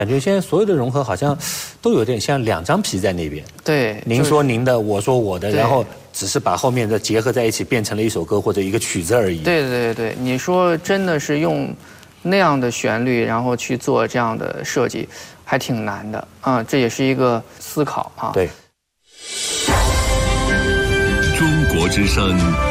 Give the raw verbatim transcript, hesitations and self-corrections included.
感觉现在所有的融合好像都有点像两张皮在那边。 对， 您说您的，我说我的， 对然后只是把后面的结合在一起，变成了一首歌或者一个曲子而已。 对对对，你说真的是用那样的旋律，然后去做这样的设计，还挺难的啊，这也是一个思考啊。 对。 中国之声